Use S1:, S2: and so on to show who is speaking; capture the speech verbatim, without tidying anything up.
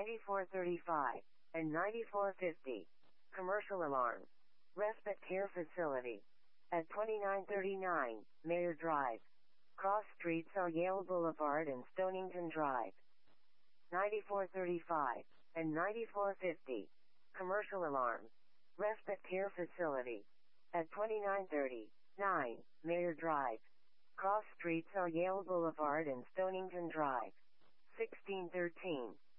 S1: ninety-four thirty-five, and ninety-four fifty. Commercial alarm. Respite care facility. At twenty-nine thirty-nine, Mayor Drive. Cross streets are Yale Boulevard and Stonington Drive. ninety-four thirty-five, and ninety-four fifty. Commercial alarm. Respite care facility. At twenty-nine thirty-nine, Mayor Drive. Cross streets are Yale Boulevard and Stonington Drive. sixteen thirteen,